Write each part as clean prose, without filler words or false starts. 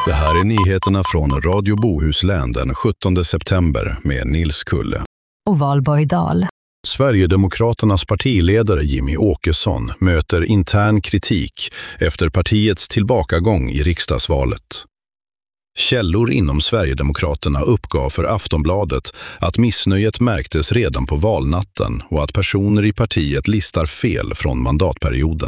Det här är nyheterna från Radio Bohuslän den 17 september med Nils Kulle. Och Valborg Dahl. Sverigedemokraternas partiledare Jimmy Åkesson möter intern kritik efter partiets tillbakagång i riksdagsvalet. Källor inom Sverigedemokraterna uppgav för Aftonbladet att missnöjet märktes redan på valnatten och att personer i partiet listar fel från mandatperioden.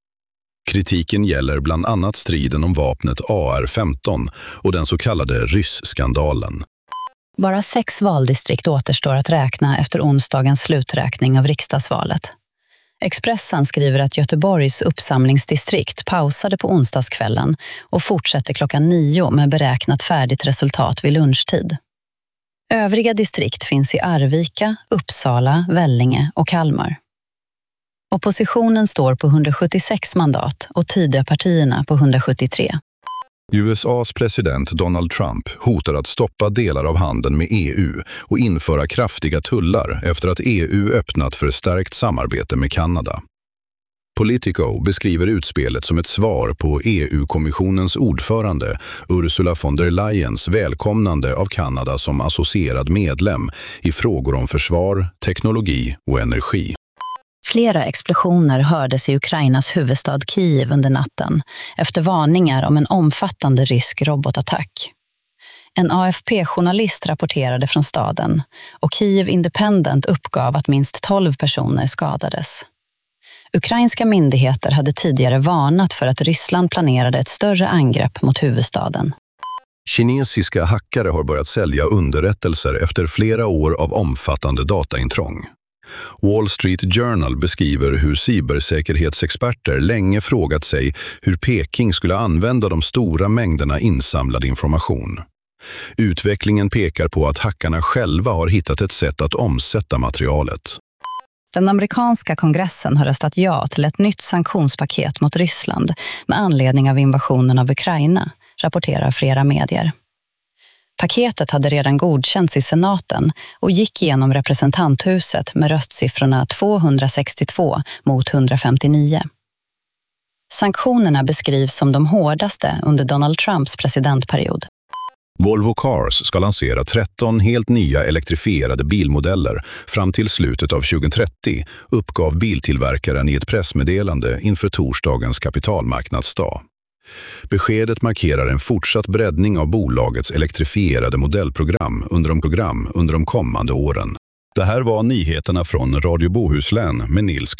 Kritiken gäller bland annat striden om vapnet AR-15 och den så kallade ryss-skandalen. Bara 6 valdistrikt återstår att räkna efter onsdagens sluträkning av riksdagsvalet. Expressen skriver att Göteborgs uppsamlingsdistrikt pausade på onsdagskvällen och fortsätter klockan 9 med beräknat färdigt resultat vid lunchtid. Övriga distrikt finns i Arvika, Uppsala, Vellinge och Kalmar. Oppositionen står på 176 mandat och Tidöpartierna på 173. USAs president Donald Trump hotar att stoppa delar av handeln med EU och införa kraftiga tullar efter att EU öppnat för stärkt samarbete med Kanada. Politico beskriver utspelet som ett svar på EU-kommissionens ordförande Ursula von der Leyens välkomnande av Kanada som associerad medlem i frågor om försvar, teknologi och energi. Flera explosioner hördes i Ukrainas huvudstad Kiev under natten efter varningar om en omfattande rysk robotattack. En AFP-journalist rapporterade från staden och Kiev Independent uppgav att minst 12 personer skadades. Ukrainska myndigheter hade tidigare varnat för att Ryssland planerade ett större angrepp mot huvudstaden. Kinesiska hackare har börjat sälja underrättelser efter flera år av omfattande dataintrång. Wall Street Journal beskriver hur cybersäkerhetsexperter länge frågat sig hur Peking skulle använda de stora mängderna insamlad information. Utvecklingen pekar på att hackarna själva har hittat ett sätt att omsätta materialet. Den amerikanska kongressen har röstat ja till ett nytt sanktionspaket mot Ryssland med anledning av invasionen av Ukraina, rapporterar flera medier. Paketet hade redan godkänts i senaten och gick igenom representanthuset med röstsiffrorna 262 mot 159. Sanktionerna beskrivs som de hårdaste under Donald Trumps presidentperiod. Volvo Cars ska lansera 13 helt nya elektrifierade bilmodeller fram till slutet av 2030, uppgav biltillverkaren i ett pressmeddelande inför torsdagens kapitalmarknadsdag. Beskedet markerar en fortsatt breddning av bolagets elektrifierade modellprogram under de kommande åren. Det här var nyheterna från Radio Bohuslän med Nils